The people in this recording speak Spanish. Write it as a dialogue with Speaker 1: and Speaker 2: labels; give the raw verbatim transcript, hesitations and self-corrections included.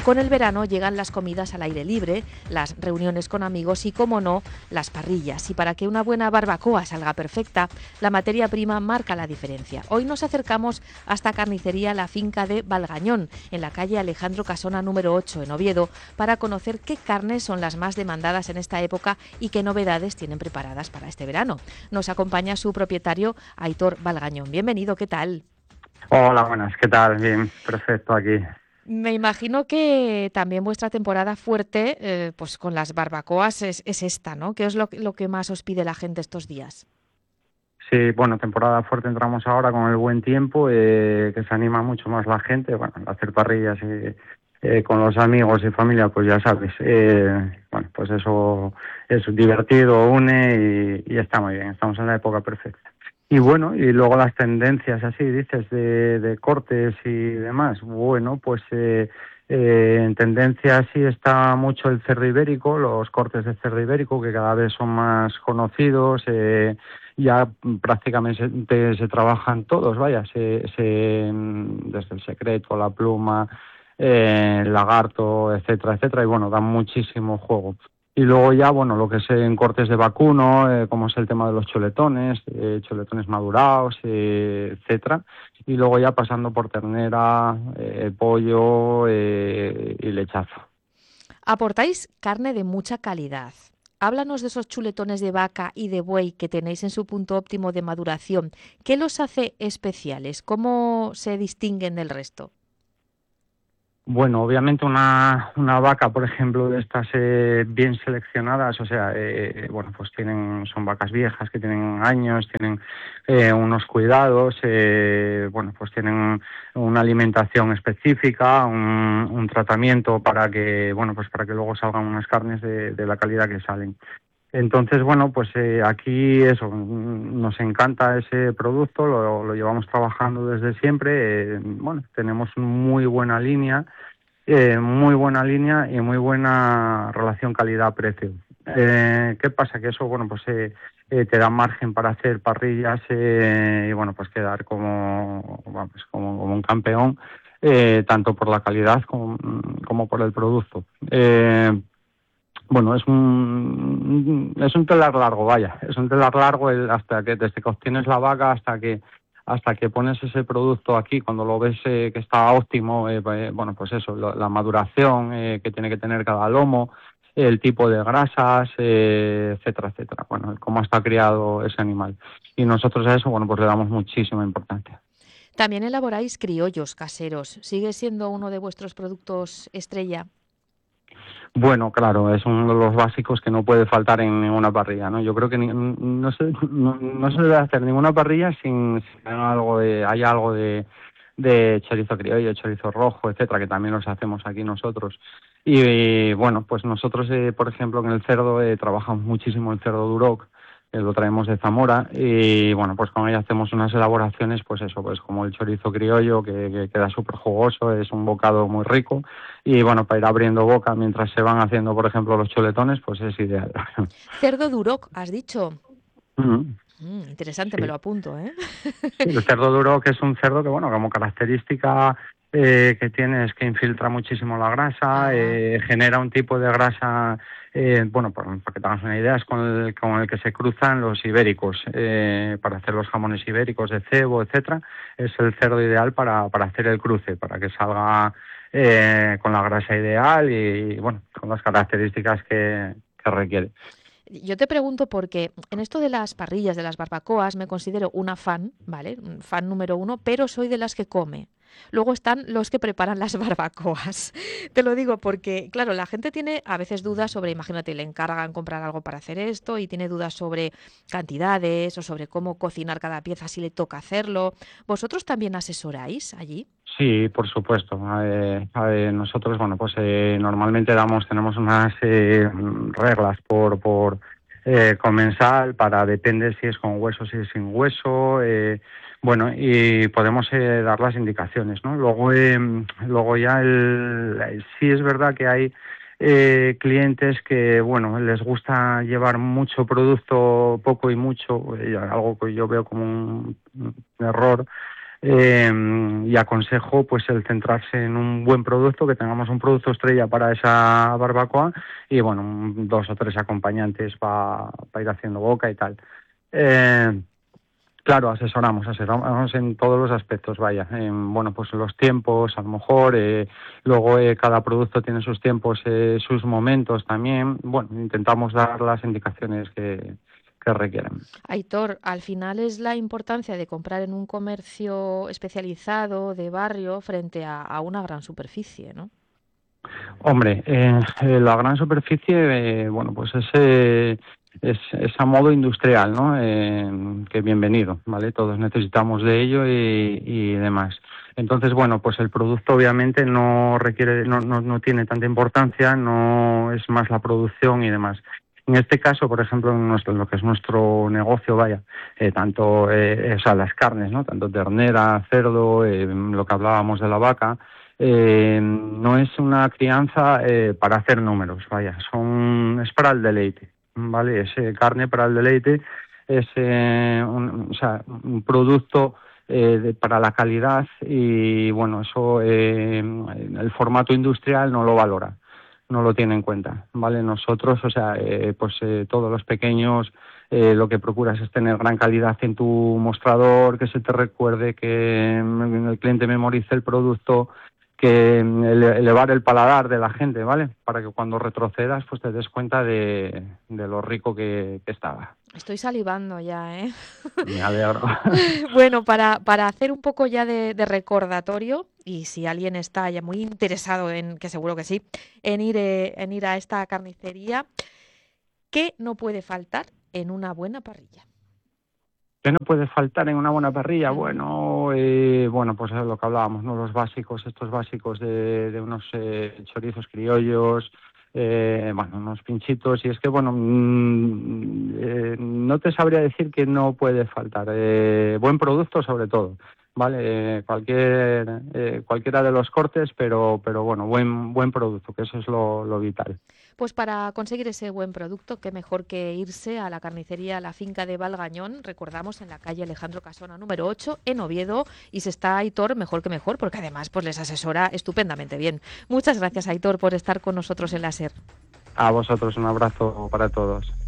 Speaker 1: Con el verano llegan las comidas al aire libre, las reuniones con amigos y, como no, las parrillas. Y para que una buena barbacoa salga perfecta, la materia prima marca la diferencia. Hoy nos acercamos hasta Carnicería La Finca de Valgañón, en la calle Alejandro Casona número ocho, en Oviedo, para conocer qué carnes son las más demandadas en esta época y qué novedades tienen preparadas para este verano. Nos acompaña su propietario, Aitor Valgañón. Bienvenido, ¿qué tal?
Speaker 2: Hola, buenas, ¿qué tal? Bien, perfecto aquí.
Speaker 1: Me imagino que también vuestra temporada fuerte, eh, pues con las barbacoas, es, es esta, ¿no? ¿Qué es lo, lo que más os pide la gente estos días?
Speaker 2: Sí, bueno, temporada fuerte entramos ahora con el buen tiempo, eh, que se anima mucho más la gente, bueno, al hacer parrillas eh, eh, con los amigos y familia, pues ya sabes, eh, bueno, pues eso es divertido, une y, y está muy bien, estamos en la época perfecta. Y bueno, y luego las tendencias, así dices, de, de cortes y demás, bueno, pues eh, eh, en tendencia sí está mucho el cerdo ibérico, los cortes de cerdo ibérico, que cada vez son más conocidos, eh, ya prácticamente se, se trabajan todos, vaya, se, se, desde el secreto, la pluma, eh, el lagarto, etcétera, etcétera, y bueno, dan muchísimo juego. Y luego ya, bueno, lo que es en cortes de vacuno, eh, como es el tema de los chuletones, eh, chuletones madurados, eh, etcétera, y luego ya pasando por ternera, eh, pollo eh, y lechazo.
Speaker 1: Aportáis carne de mucha calidad. Háblanos de esos chuletones de vaca y de buey que tenéis en su punto óptimo de maduración. ¿Qué los hace especiales? ¿Cómo se distinguen del resto?
Speaker 2: Bueno, obviamente una, una vaca, por ejemplo, de estas eh, bien seleccionadas, o sea, eh, bueno, pues tienen, son vacas viejas que tienen años, tienen eh, unos cuidados, eh, bueno, pues tienen una alimentación específica, un, un tratamiento para que, bueno, pues para que luego salgan unas carnes de, de la calidad que salen. Entonces, bueno, pues eh, aquí eso, mm, nos encanta ese producto, lo, lo llevamos trabajando desde siempre, eh, bueno, tenemos muy buena línea, eh, muy buena línea y muy buena relación calidad-precio. Eh, ¿Qué pasa? Que eso, bueno, pues eh, eh, te da margen para hacer parrillas eh, y, bueno, pues quedar como, vamos, como, como un campeón, eh, tanto por la calidad como, como por el producto. Eh, bueno, es un es un telar largo, vaya, es un telar largo el, hasta que desde que obtienes la vaca hasta que hasta que pones ese producto aquí, cuando lo ves eh, que está óptimo, eh, eh, bueno, pues eso, lo, la maduración eh, que tiene que tener cada lomo, el tipo de grasas, eh, etcétera, etcétera. Bueno, cómo está criado ese animal. Y nosotros a eso, bueno, pues le damos muchísima importancia.
Speaker 1: También elaboráis criollos caseros. ¿Sigue siendo uno de vuestros productos estrella?
Speaker 2: Bueno, claro, es uno de los básicos que no puede faltar en ninguna parrilla, ¿no? Yo creo que ni- no se no, no se debe hacer ninguna parrilla sin, sin algo de hay algo de de chorizo criollo, chorizo rojo, etcétera, que también los hacemos aquí nosotros. Y, y, bueno, pues nosotros, eh, por ejemplo, en el cerdo eh, trabajamos muchísimo el cerdo duroc, que lo traemos de Zamora y bueno, pues con ella hacemos unas elaboraciones, pues eso, pues como el chorizo criollo que, que queda súper jugoso, es un bocado muy rico y bueno, para ir abriendo boca mientras se van haciendo, por ejemplo, los chuletones, pues es ideal.
Speaker 1: Cerdo duroc, has dicho.
Speaker 2: Mm,
Speaker 1: Mm, interesante, me
Speaker 2: sí.
Speaker 1: lo apunto, ¿eh?
Speaker 2: Sí, el cerdo duro, que es un cerdo que, bueno, como característica eh, que tiene es que infiltra muchísimo la grasa,
Speaker 1: Ah,
Speaker 2: eh, genera un tipo de grasa, eh, bueno, para, para que te hagas una idea, es con el, con el que se cruzan los ibéricos, eh, para hacer los jamones ibéricos de cebo, etcétera, es el cerdo ideal para, para hacer el cruce, para que salga eh, con la grasa ideal y, bueno, con las características que, que requiere.
Speaker 1: yo te pregunto porque en esto de las parrillas, de las barbacoas, me considero una fan, ¿vale? Un fan número uno, pero soy de las que come. Luego están los que preparan las barbacoas. Te lo digo porque, claro, la gente tiene a veces dudas sobre, imagínate, le encargan comprar algo para hacer esto y tiene dudas sobre cantidades o sobre cómo cocinar cada pieza si le toca hacerlo. ¿Vosotros también asesoráis allí?
Speaker 2: Sí, por supuesto. Eh, eh, nosotros, bueno, pues eh, normalmente damos, tenemos unas eh, reglas por por eh, comensal para depende si es con hueso, si es sin hueso, eh, bueno, y podemos eh, dar las indicaciones, ¿no? Luego, eh, luego ya el, sí es verdad que hay eh, clientes que, bueno, les gusta llevar mucho producto, poco y mucho, eh, algo que yo veo como un, un error Eh, y aconsejo pues el centrarse en un buen producto, que tengamos un producto estrella para esa barbacoa y bueno, un- dos o tres acompañantes para ir haciendo boca y tal. Eh, Claro, asesoramos, asesoramos en todos los aspectos, vaya. En, bueno, pues los tiempos, a lo mejor, eh, luego eh, cada producto tiene sus tiempos, eh, sus momentos también. Bueno, intentamos dar las indicaciones que, que requieren.
Speaker 1: Aitor, al final es la importancia de comprar en un comercio especializado de barrio frente a, a una gran superficie, ¿no?
Speaker 2: Hombre, eh, eh, la gran superficie, eh, bueno, pues ese es, es a modo industrial, ¿no? Eh, que bienvenido, ¿vale? Todos necesitamos de ello y, y demás. Entonces, bueno, pues el producto obviamente no requiere, no, no, no tiene tanta importancia, no es más la producción y demás. En este caso, por ejemplo, en, nuestro, en lo que es nuestro negocio, vaya, eh, tanto, eh, o sea, las carnes, ¿no? Tanto ternera, cerdo, eh, lo que hablábamos de la vaca, eh, no es una crianza eh, para hacer números, vaya, son es para el deleite, ¿vale? Es eh, carne para el deleite, es eh, un, o sea, un producto eh, de, para la calidad y bueno, eso eh, el formato industrial no lo valora, no lo tiene en cuenta, ¿vale? Nosotros, o sea, eh, pues eh, todos los pequeños eh, lo que procuras es tener gran calidad en tu mostrador, que se te recuerde, que mm, el cliente memorice el producto, que ele- elevar el paladar de la gente, ¿vale? Para que cuando retrocedas pues te des cuenta de, de lo rico que, que estaba.
Speaker 1: Estoy salivando ya, ¿eh?
Speaker 2: Me alegro.
Speaker 1: Bueno, para, para hacer un poco ya de, de recordatorio, y si alguien está ya muy interesado en, que seguro que sí, en ir, eh, en ir a esta carnicería, ¿qué no puede faltar en una buena parrilla?
Speaker 2: ¿Qué no puede faltar en una buena parrilla?
Speaker 1: Ujú.
Speaker 2: Bueno, eh, bueno, pues es lo que hablábamos, ¿no? Los básicos, estos básicos de, de unos eh, chorizos criollos, eh, bueno, unos pinchitos, y es que, bueno, mm, eh, no te sabría decir que no puede faltar. Eh, buen producto sobre todo, ¿vale? Eh, cualquier, eh, cualquiera de los cortes, pero, pero bueno, buen, buen producto, que eso es lo, lo vital.
Speaker 1: Pues para conseguir ese buen producto, qué mejor que irse a la carnicería La Finca de Valgañón, recordamos en la calle Alejandro Casona número ocho, en Oviedo, y si está Aitor, mejor que mejor, porque además pues les asesora estupendamente bien. Muchas gracias, Aitor, por estar con nosotros en la SER.
Speaker 2: A vosotros un abrazo para todos.